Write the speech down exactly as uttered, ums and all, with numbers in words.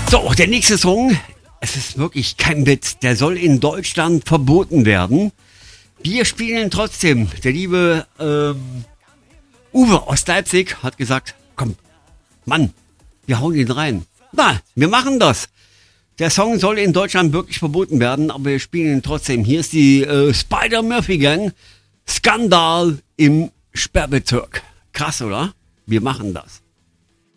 So, der nächste Song, es ist wirklich kein Witz, der soll in Deutschland verboten werden. Wir spielen ihn trotzdem. Der liebe ähm, Uwe aus Leipzig hat gesagt, komm, Mann, wir hauen ihn rein. Na, wir machen das. Der Song soll in Deutschland wirklich verboten werden, aber wir spielen ihn trotzdem. Hier ist die äh, Spider-Murphy-Gang. Skandal im Sperrbezirk. Krass, oder? Wir machen das.